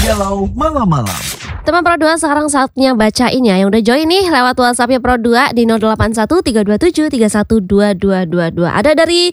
Galau Malam-Malam. Teman Pro 2 sekarang saatnya bacain ya. Yang udah join nih lewat WhatsAppnya Pro 2 di 081 327 312222. Ada dari